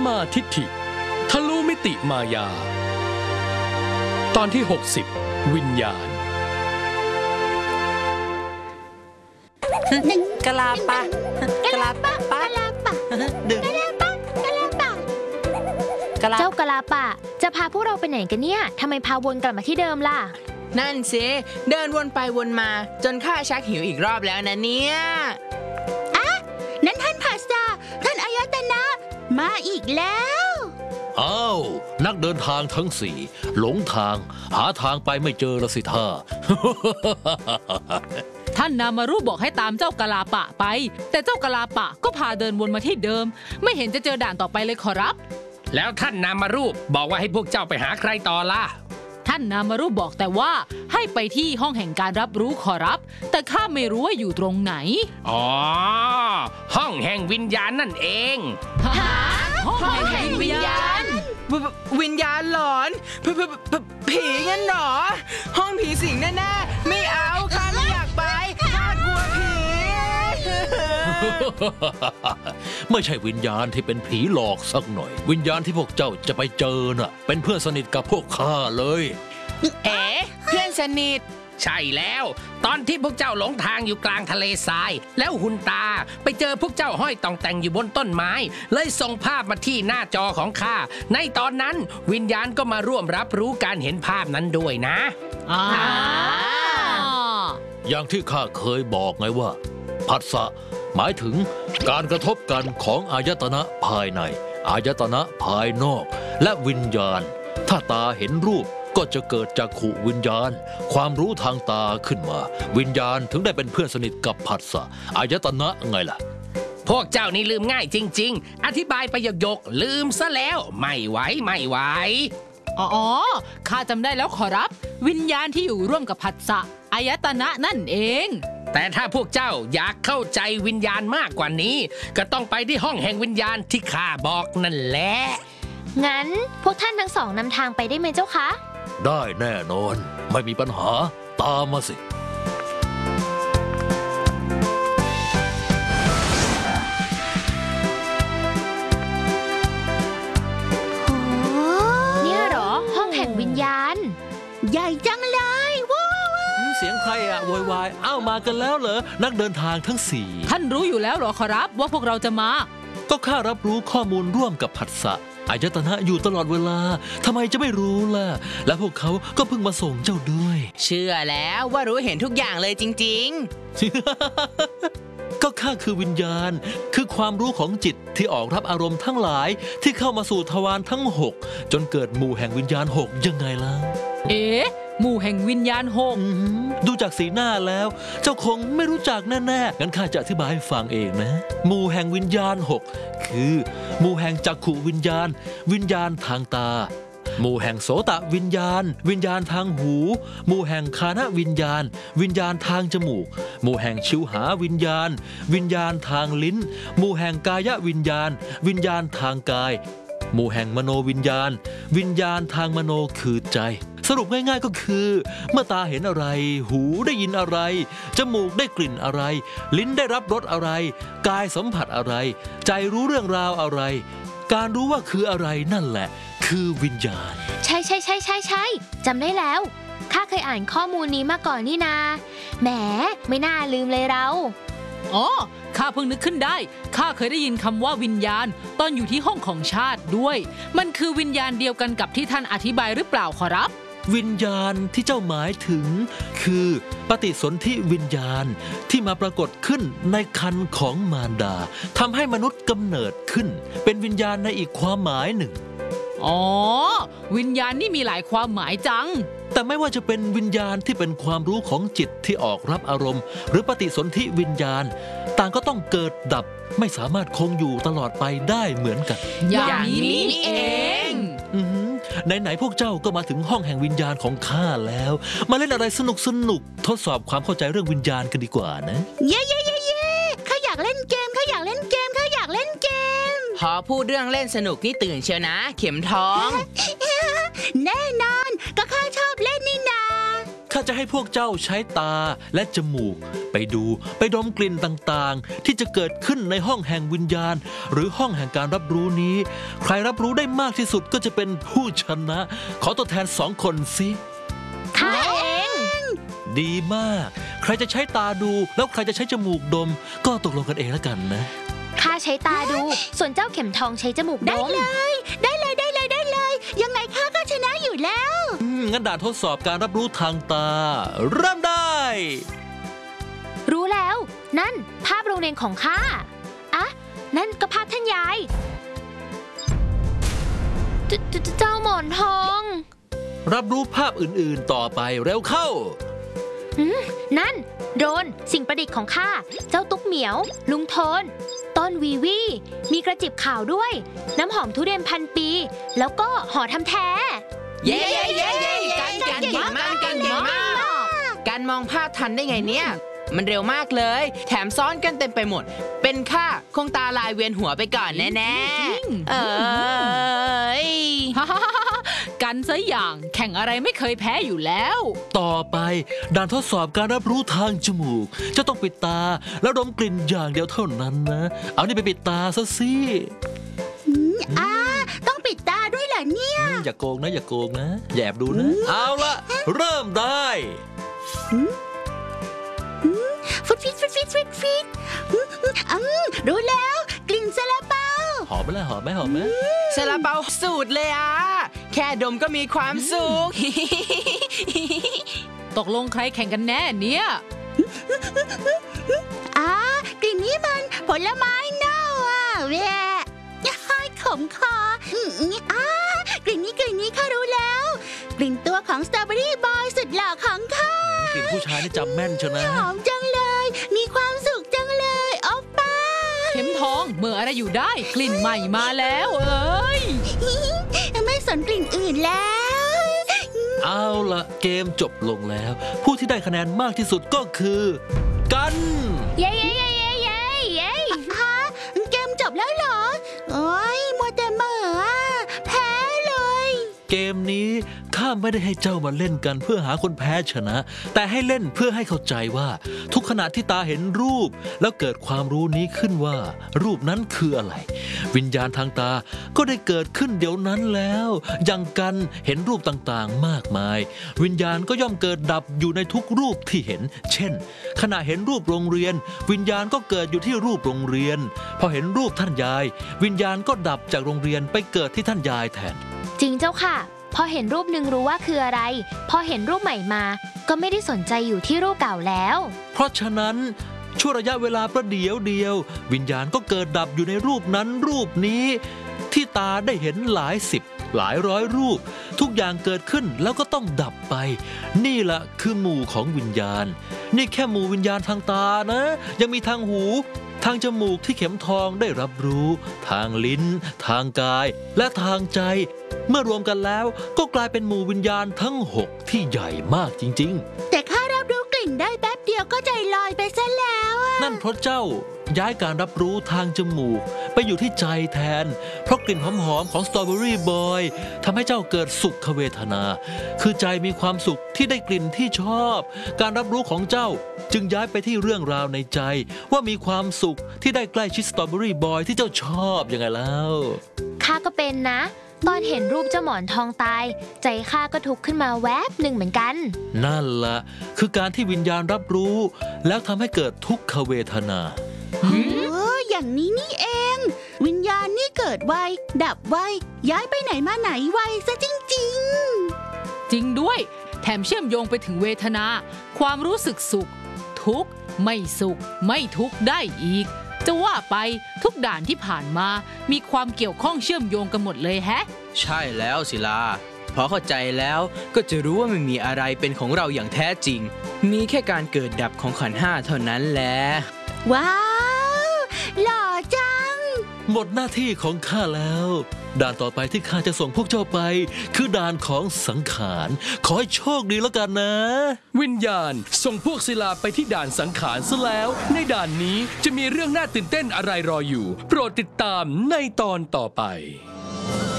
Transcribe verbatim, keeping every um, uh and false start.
มาทิฏฐิทะลุมิติมายาตอนที่หกสิบวิญญาณกะลาปะกะลาปะปะดึงเจ้ากะลาปะจะพาพวกเราไปไหนกันเนี่ยทำไมพาวนกลับมาที่เดิมล่ะนั่นสิเดินวนไปวนมาจนข้าชักหิวอีกรอบแล้วนะเนี่ยอะนั่นท่านภาษาท่านอายตนะมาอีกแล้วอ้าวนักเดินทางทั้งสี่หลงทางหาทางไปไม่เจอละสิท่าท่านนามารุบอกให้ตามเจ้ากะลาปะไปแต่เจ้ากะลาปะก็พาเดินวนมาที่เดิมไม่เห็นจะเจอด่านต่อไปเลยขอรับแล้วท่านนามารุบอกว่าให้พวกเจ้าไปหาใครต่อล่ะท่านนามารุบอกแต่ว่าให้ไปที่ห้องแห่งการรับรู้ขอรับแต่ข้าไม่รู้ว่าอยู่ตรงไหนอ๋อห้องแห่งวิญญาณนั่นเองฮะห้องแห่งวิญญาณวิญญาณหลอนผีงั้นหรอห้องผีสิงแน่ๆไม่เอาข้าไม่อยากไปข้ากลัวผีไม่ใช่วิญญาณที่เป็นผีหลอกสักหน่อยวิญญาณที่พวกเจ้าจะไปเจอน่ะเป็นเพื่อนสนิทกับพวกข้าเลยเอ๋เพื่อนสนิทใช่แล้วตอนที่พวกเจ้าหลงทางอยู่กลางทะเลทรายแล้วหุ่นตาไปเจอพวกเจ้าห้อยต่องแต่งอยู่บนต้นไม้เลยส่งภาพมาที่หน้าจอของข้าในตอนนั้นวิญญาณก็มาร่วมรับรู้การเห็นภาพนั้นด้วยนะอ่าอย่างที่ข้าเคยบอกไงว่าผัสสะหมายถึงการกระทบกันของอายตนะภายในอายตนะภายนอกและวิญญาณถ้าตาเห็นรูปก็จะเกิดจักขุวิญญาณความรู้ทางตาขึ้นมาวิญญาณถึงได้เป็นเพื่อนสนิทกับผัสสะอายตนะไงล่ะพวกเจ้านี่ลืมง่ายจริงๆอธิบายไปหยกๆลืมซะแล้วไม่ไหวไม่ไหวอ๋อข้าจำได้แล้วขอรับวิญญาณที่อยู่ร่วมกับผัสสะอายตนะนั่นเองแต่ถ้าพวกเจ้าอยากเข้าใจวิญญาณมากกว่านี้ก็ต้องไปที่ห้องแห่งวิญญาณที่ข้าบอกนั่นแหละงั้นพวกท่านทั้งสองนำทางไปได้ไหมเจ้าคะได้แน่นอนไม่มีปัญหาตามมาสิเนี่ยเหรอห้องแห่งวิญญาณใหญ่จังเลยว้าวเสียงใครอะโวยวายอ้าวมากันแล้วเหรอนักเดินทางทั้งสี่ท่านรู้อยู่แล้วเหรอขอรับว่าพวกเราจะมาก็ข้ารับรู้ข้อมูลร่วมกับผัสสะอายตนะอยู่ตลอดเวลาทำไมจะไม่รู้ล่ะและพวกเขาก็เพิ่งมาส่งเจ้าด้วยเชื่อแล้วว่ารู้เห็นทุกอย่างเลยจริงๆ ก็ข้าคือวิญญาณคือความรู้ของจิตที่ออกรับอารมณ์ทั้งหลายที่เข้ามาสู่ทวารทั้งหกจนเกิดหมู่แห่งวิญญาณหกยังไงล่ะเอ๊ะหมู่แห่งวิญญาณหกดูจากสีหน้าแล้วเจ้าคงไม่รู้จักแน่ๆงั้นข้าจะอธิบายให้ฟังเองนะหมู่แห่งวิญญาณหกคือหมู่แห่งจักขุวิญญาณวิญญาณทางตาหมู่แห่งโสตวิญญาณวิญญาณทางหูหมู่แห่งคานวิญญาณวิญญาณทางจมูกหมู่แห่งชิวหาวิญญาณวิญญาณทางลิ้นหมู่แห่งกายวิญญาณวิญญาณทางกายหมู่แห่งมโนวิญญาณวิญญาณทางมโนคือใจสรุปง่ายๆก็คือเมื่อตาเห็นอะไรหูได้ยินอะไรจมูกได้กลิ่นอะไรลิ้นได้รับรสอะไรกายสัมผัสอะไรใจรู้เรื่องราวอะไรการรู้ว่าคืออะไรนั่นแหละคือวิญญาณใช่ใช่ใช่ใช่ใช่จำได้แล้วข้าเคยอ่านข้อมูลนี้มาก่อนนี่นาแหมไม่น่าลืมเลยเราอ๋อข้าเพิ่งนึกขึ้นได้ข้าเคยได้ยินคำว่าวิญญาณตอนอยู่ที่ห้องของชาติด้วยมันคือวิญญาณเดียวกันกับที่ท่านอธิบายหรือเปล่าขอรับวิญญาณที่เจ้าหมายถึงคือปฏิสนธิวิญญาณที่มาปรากฏขึ้นในครรภ์ของมารดาทำให้มนุษย์กำเนิดขึ้นเป็นวิญญาณในอีกความหมายหนึ่งอ๋อวิญญาณนี่มีหลายความหมายจังแต่ไม่ว่าจะเป็นวิญญาณที่เป็นความรู้ของจิตที่ออกรับอารมณ์หรือปฏิสนธิวิญญาณต่างก็ต้องเกิดดับไม่สามารถคงอยู่ตลอดไปได้เหมือนกันอย่างนี้นี่เองไหนๆพวกเจ้าก็มาถึงห้องแห่งวิญญาณของข้าแล้วมาเล่นอะไรสนุกสนุกทดสอบความเข้าใจเรื่องวิญญาณกันดีกว่านะเย้เย้เย้เย้ข้าอยากเล่นเกมข้าอยากเล่นเกมข้าอยากเล่นเกมพอพูดเรื่องเล่นสนุกนี่ตื่นเชียวนะเข็มทองแน่นอนก็ข้าชอบเล่นนี่นาขข้าจะให้พวกเจ้าใช้ตาและจมูกไปดูไปดมกลิ่นต่างๆที่จะเกิดขึ้นในห้องแห่งวิญญาณหรือห้องแห่งการรับรู้นี้ใครรับรู้ได้มากที่สุดก็จะเป็นผู้ชนะขอตัวแทนสองคนสิข้าเองดีมากใครจะใช้ตาดูแล้วใครจะใช้จมูกดมก็ตกลงกันเองแล้วกันนะข้าใช้ตาดูส่วนเจ้าเข็มทองใช้จมูกดมได้เลยได้เลยได้เลยได้เลยยังไงข้าก็ชนะอยู่แล้วงั้นด่านทดสอบการรับรู้ทางตาเริ่มได้รู้แล้วนั่นภาพโรงเรียนของข้าอะนั่นก็ภาพท่านยายเจ้าหมอนทองรับรู้ภาพอื่นๆต่อไปเร็วเข้านั่นโดรนสิ่งประดิษฐ์ของข้าเจ้าตุ๊กเหมียวลุงโทนต้นวีวีมีกระจิบข่าวด้วยน้ำหอมทุเรียนพันปีแล้วก็ห่อทำแท้เย้เย้เย้เย้กันกันเก่งมากกันเก่งมากการมองภาพทันได้ไงเนี่ยมันเร็วมากเลยแถมซ้อนกันเต็มไปหมดเป็นข้าคงตาลายเวียนหัวไปก่อนแน่ๆเอ้ยกันซะอย่างแข่งอะไรไม่เคยแพ้อยู่แล้วต่อไปด่านทดสอบการรับรู้ทางจมูกจะต้องปิดตาแล้วดมกลิ่นอย่างเดียวเท่านั้นนะเอานี่ไปปิดตาซะสิอ่าต้องปิดตาด้วยเหรอเนี่ยอย่าโกงนะอย่าโกงนะอย่าแอบดูนะเอาละเริ่มได้ฟุดฟิตฟุดฟิตฟุดฟิตรู้แล้วกลิ่นซาลาเปาหอมไหมล่ะหอมไหมหอมไหมซาลาเปาสูตรเลยอ่ะแค่ดมก็มีความสุขตกลงใครแข่งกันแน่เนี่ยอ่ากลิ่นนี้มันผลไม้เน่าอ่ะแหวะขมคออ่ากลิ่นนี้กลิ่นนี้ข้ารู้แล้วกลิ่นตัวของสตรอเบอรี่บอยสุดหล่อของข้ากลิ่นผู้ชายนี่จำแม่นเชียวนะหอมจังเลยมีความสุขจังเลยโอป้าเข็มทองเมื่ออะไรอยู่ได้กลิ่นใหม่มาแล้วเอ้ยไม่สนกลิ่นอื่นแล้วเอาละเกมจบลงแล้วผู้ที่ได้คะแนนมากที่สุดก็คือกันเย้เย้เย้เย้เย้เย้ฮะเกมจบแล้วเหรอโอ้ยมัวแต่เหม่อแพ้เลยเกมนี้ข้าไม่ได้ให้เจ้ามาเล่นกันเพื่อหาคนแพ้ชนะแต่ให้เล่นเพื่อให้เข้าใจว่าทุกขณะที่ตาเห็นรูปแล้วเกิดความรู้นี้ขึ้นว่ารูปนั้นคืออะไรวิญญาณทางตาก็ได้เกิดขึ้นเดี๋ยวนั้นแล้วอย่างกันเห็นรูปต่างๆมากมายวิญญาณก็ย่อมเกิดดับอยู่ในทุกรูปที่เห็นเช่นขณะเห็นรูปโรงเรียนวิญญาณก็เกิดอยู่ที่รูปโรงเรียนพอเห็นรูปท่านยายวิญญาณก็ดับจากโรงเรียนไปเกิดที่ท่านยายแทนจริงเจ้าค่ะพอเห็นรูปหนึ่งรู้ว่าคืออะไรพอเห็นรูปใหม่มาก็ไม่ได้สนใจอยู่ที่รูปเก่าแล้วเพราะฉะนั้นชั่วระยะเวลาประเดี๋ยวเดียววิญญาณก็เกิดดับอยู่ในรูปนั้นรูปนี้ที่ตาได้เห็นหลายสิบหลายร้อยรูปทุกอย่างเกิดขึ้นแล้วก็ต้องดับไปนี่แหละคือหมู่ของวิญญาณนี่แค่หมู่วิญญาณทางตานะยังมีทางหูทางจมูกที่เข็มทองได้รับรู้ทางลิ้นทางกายและทางใจเมื่อรวมกันแล้วก็กลายเป็นหมู่วิญญาณทั้งหกที่ใหญ่มากจริงๆแต่ข้ารับรู้กลิ่นได้แป๊บเดียวก็ใจลอยไปซะแล้วนั่นเพราะเจ้าย้ายการรับรู้ทางจมูกไปอยู่ที่ใจแทนเพราะกลิ่นหอมๆของสตรอเบอรี่บอยทำให้เจ้าเกิดสุขเวทนาคือใจมีความสุขที่ได้กลิ่นที่ชอบการรับรู้ของเจ้าจึงย้ายไปที่เรื่องราวในใจว่ามีความสุขที่ได้ใกล้ชิดสตรอเบอรี่บอยที่เจ้าชอบยังไงแล้วข้าก็เป็นนะตอนเห็นรูปเจ้าหมอนทองตายใจข้าก็ทุกข์ขึ้นมาแวบหนึ่งเหมือนกันนั่นละคือการที่วิญญาณรับรู้แล้วทำให้เกิดทุกขเวทนาเอออย่างนี้นี่เองวิญญาณนี่เกิดไวดับไวย้ายไปไหนมาไหนไวซะจริงๆจริงด้วยแถมเชื่อมโยงไปถึงเวทนาความรู้สึกสุขทุกข์ไม่สุขไม่ทุกข์ได้อีกจะว่าไปทุกด่านที่ผ่านมามีความเกี่ยวข้องเชื่อมโยงกันหมดเลยแฮะใช่แล้วศิลาพอเข้าใจแล้วก็จะรู้ว่าไม่มีอะไรเป็นของเราอย่างแท้จริงมีแค่การเกิดดับของขันธ์ห้าเท่านั้นแหละว้าวหล่อจังหมดหน้าที่ของข้าแล้วด่านต่อไปที่ข้าจะส่งพวกเจ้าไปคือด่านของสังขารขอให้โชคดีแล้วกันนะวิญญาณส่งพวกศิลาไปที่ด่านสังขารซะแล้วในด่านนี้จะมีเรื่องน่าตื่นเต้นอะไรรออยู่โปรดติดตามในตอนต่อไป